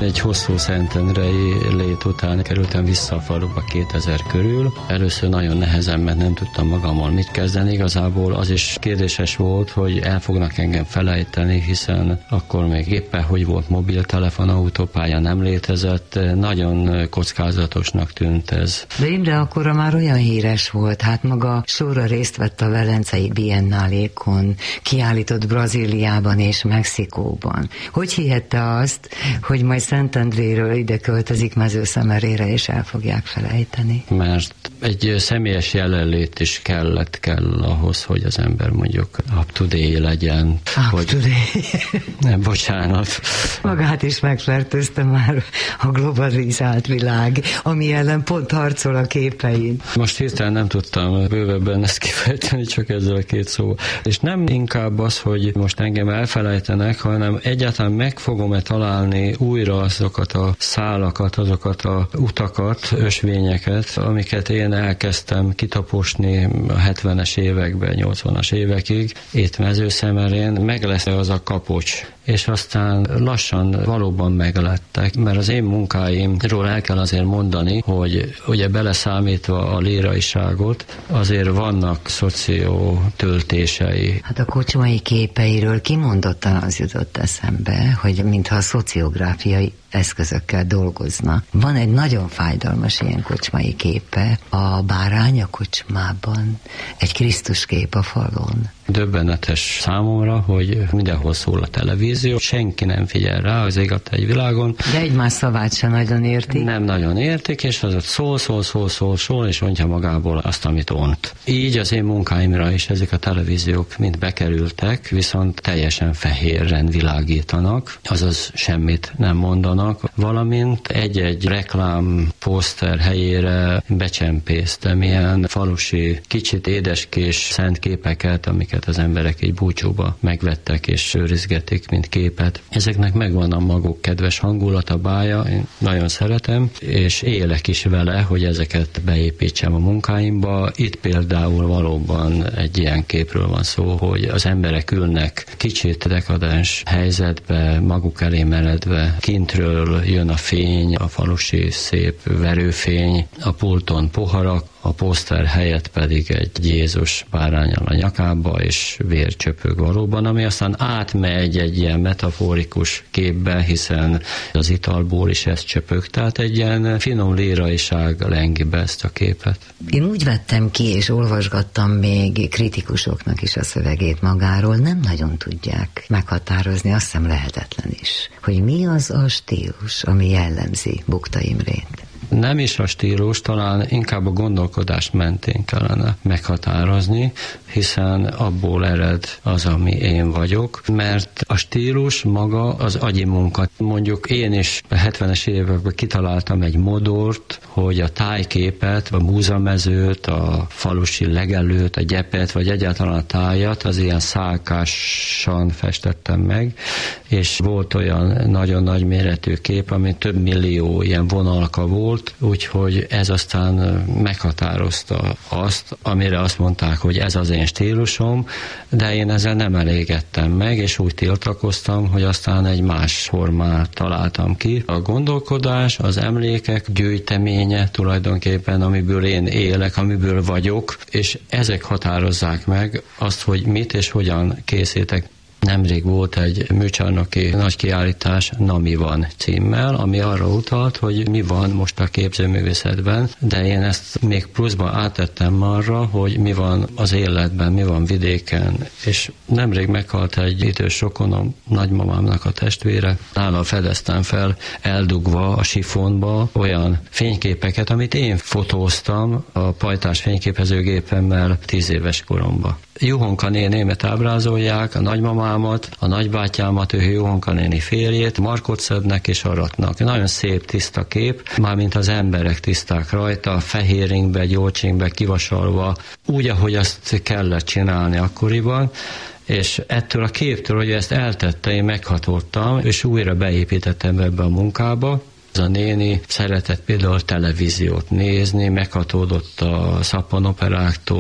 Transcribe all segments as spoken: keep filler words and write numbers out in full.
Egy hosszú szentendrei lét után kerültem vissza a faluba kétezer körül. Először nagyon nehezen, mert nem tudtam magammal mit kezdeni. Igazából az is kérdéses volt, hogy el fognak engem felejteni, hiszen akkor még éppen, hogy volt mobiltelefon, autópálya nem létezett. Nagyon kockázatosnak tűnt ez. De Imre akkora már olyan híres volt, hát maga sorra részt vett a Velencei Biennálékon, kiállított Brazíliában és Mexikóban. Hogy hihette azt, hogy majd Szentendréről ide költözik Mezőszemerére, és el fogják felejteni? Mert egy személyes jelenlét is kellett kell ahhoz, hogy az ember mondjuk up-to-date legyen. Up-to-date. Nem, bocsánat. Magát is megfertőzte már a globalizált világ, ami ellen pont harcol a képein. Most hirtelen nem tudtam bővebben ezt kifejteni, csak ezzel a két szó. És nem inkább az, hogy most engem elfelejtenek, hanem egyáltalán meg fogom-e találni újra azokat a szálakat, azokat a utakat, ösvényeket, amiket én elkezdtem kitaposni a hetvenes években, nyolcvanas évekig, itt Mezőszemerén, meg lesz az a kapocs. És aztán lassan valóban meglettek, mert az én munkáimról el kell azért mondani, hogy ugye beleszámítva a líraiságot, azért vannak szoció töltései. Hát a kocsmai képeiről kimondottan az jutott eszembe, hogy mintha a szociográfiai eszközökkel dolgozna. Van egy nagyon fájdalmas ilyen kocsmai képe a Bárány a kocsmában, egy Krisztus kép a falon. Döbbenetes számomra, hogy mindenhol szól a televízió, senki nem figyel rá az ég egy világon. De egymás szavát sem nagyon értik. Nem nagyon értik, és az ott szól, szól, szól, szól, szól, és mondja magából azt, amit ont. Így az én munkáimra is ezek a televíziók mind bekerültek, viszont teljesen fehérren világítanak, azaz semmit nem mondanak, valamint egy-egy reklám poszter helyére becsempésztem ilyen falusi, kicsit édeskés szent képeket, amiket az emberek egy búcsúba megvettek és őrizgetik, mint képet. Ezeknek megvan a maguk kedves hangulata, bája, én nagyon szeretem, és élek is vele, hogy ezeket beépítsem a munkáimba. Itt például valóban egy ilyen képről van szó, hogy az emberek ülnek kicsit dekadens helyzetbe, maguk elé meredve, kintről jön a fény, a falusi szép verőfény, a pulton poharak, a poszter helyett pedig egy Jézus báránnyal a nyakába, és vér csöpög valóban, ami aztán átmegy egy ilyen metaforikus képbe, hiszen az italból is ez csöpög, tehát egy ilyen finom líraiság lengi be ezt a képet. Én úgy vettem ki, és olvasgattam még kritikusoknak is a szövegét magáról, nem nagyon tudják meghatározni, azt hiszem lehetetlen is, hogy mi az a stílus, ami jellemzi Bukta Imrét. Nem is a stílus, talán inkább a gondolkodás mentén kellene meghatározni, hiszen abból ered az, ami én vagyok, mert a stílus maga az agyi munka. Mondjuk én is a hetvenes években kitaláltam egy modort, hogy a tájképet, a múzamezőt, a falusi legelőt, a gyepet, vagy egyáltalán a tájat, az ilyen szálkásan festettem meg, és volt olyan nagyon nagy méretű kép, ami több millió ilyen vonalka volt, úgyhogy ez aztán meghatározta azt, amire azt mondták, hogy ez az én stílusom, de én ezzel nem elégedtem meg, és úgy tiltakoztam, hogy aztán egy más formát találtam ki. A gondolkodás, az emlékek gyűjteménye tulajdonképpen, amiből én élek, amiből vagyok, és ezek határozzák meg azt, hogy mit és hogyan készítek. Nemrég volt egy műcsarnoki nagy kiállítás, Na mi van címmel, ami arra utalt, hogy mi van most a képzőművészetben, de én ezt még pluszban átettem arra, hogy mi van az életben, mi van vidéken, és nemrég meghalt egy idős rokonom, nagymamámnak a testvére, nála fedeztem fel eldugva a sifonba olyan fényképeket, amit én fotóztam a pajtás fényképezőgépemmel tíz éves koromban. Juhonka nénémet ábrázolják, a nagymamámat, a nagybátyámat, ő Juhonka néni férjét, markot szednek és aratnak. Nagyon szép, tiszta kép, mármint az emberek tiszták rajta, fehér ringbe, gyógycsingbe kivasalva, úgy, ahogy azt kellett csinálni akkoriban, és ettől a képtől, hogy ezt eltette, én meghatottam, és újra beépítettem ebbe a munkába. Ez a néni szeretett például televíziót nézni, meghatódott a szappanoperáktól,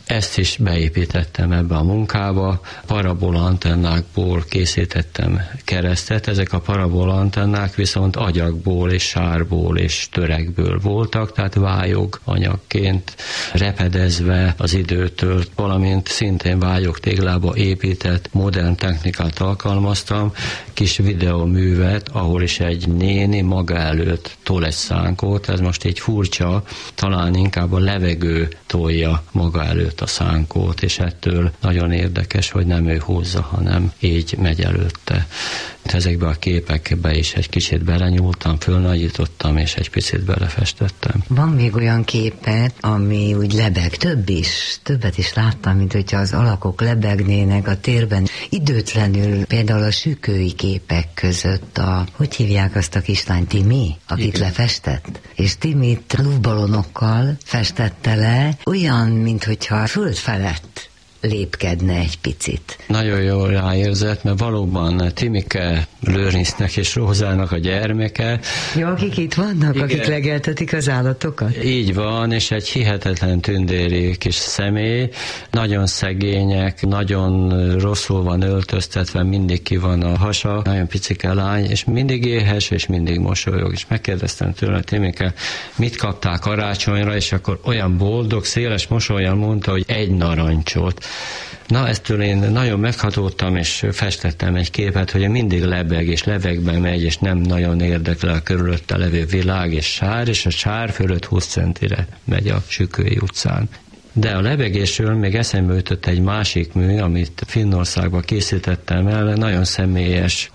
Ezt is beépítettem ebbe a munkába. Parabola antennákból készítettem keresztet. Ezek a parabola antennák viszont agyagból és sárból és törekből voltak, tehát vályog anyagként repedezve az időtől, valamint szintén vályog téglába épített modern technikát alkalmaztam, kis videóművet, ahol is egy néni maga előtt tol egy szánkót. Ez most így furcsa, talán inkább a levegő tolja maga előtt a szánkót, és ettől nagyon érdekes, hogy nem ő húzza, hanem így megy előtte. Ezekbe a képekbe is egy kicsit belenyúltam, fölnagyítottam, és egy picit belefestettem. Van még olyan képet, ami úgy lebeg, több is, többet is láttam, mint hogyha az alakok lebegnének a térben. Időtlenül például a sükői képek között a, hogy hívják azt a kislány, Timi, akit igen, lefestett? És Timit luftballonokkal festette le, olyan, minthogyha föld felett lépkedne egy picit. Nagyon jól ráérzett, mert valóban Timike Lőrincnek és Rózának a gyermeke. Ja, akik itt vannak, igen, akik legeltetik az állatokat? Így van, és egy hihetetlen tündéri kis személy, nagyon szegények, nagyon rosszul van öltöztetve, mindig ki van a hasa, nagyon picike lány, és mindig éhes, és mindig mosolyog, és megkérdeztem tőle, Timike, mit kaptál karácsonyra, és akkor olyan boldog, széles mosollyal mondta, hogy egy narancsot. Na, eztől én nagyon meghatódtam, és festettem egy képet, hogy mindig lebeg, és levegbe megy, és nem nagyon érdekli a körülötte levő világ, és sár, és a sár fölött húsz centire megy a Sükői utcán. De a lebegésről még eszembe jutott egy másik mű, amit Finnországban készítettem el, nagyon személyes